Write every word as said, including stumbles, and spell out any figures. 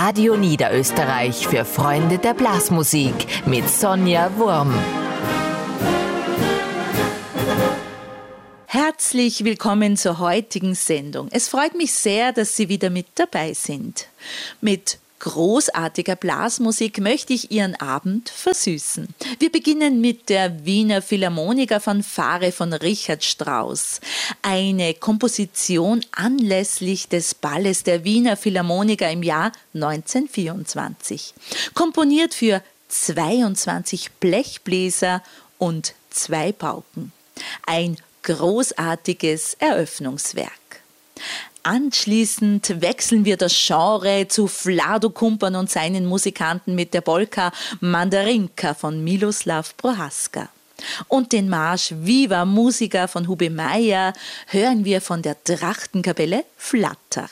Radio Niederösterreich für Freunde der Blasmusik mit Sonja Wurm. Herzlich willkommen zur heutigen Sendung. Es freut mich sehr, dass Sie wieder mit dabei sind. Mit großartiger Blasmusik möchte ich Ihren Abend versüßen. Wir beginnen mit der Wiener Philharmoniker-Fanfare von Richard Strauss. Eine Komposition anlässlich des Balles der Wiener Philharmoniker im Jahr neunzehnhundertvierundzwanzig. Komponiert für zweiundzwanzig Blechbläser und zwei Pauken. Ein großartiges Eröffnungswerk. Anschließend wechseln wir das Genre zu Vlado Kumpan und seinen Musikanten mit der Polka Mandarinka von Miloslav Prohaska. Und den Marsch Viva Musica von Hube Meyer hören wir von der Trachtenkapelle Flatter.